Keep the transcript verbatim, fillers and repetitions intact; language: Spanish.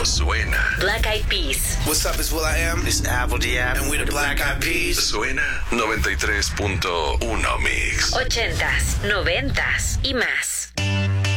Esto suena. Black Eyed Peas. What's up, it's Will I Am. It's Apple Diab. And we're the Black Eyed Peas. Suena noventa y tres punto uno Mix. Ochentas, noventas y más.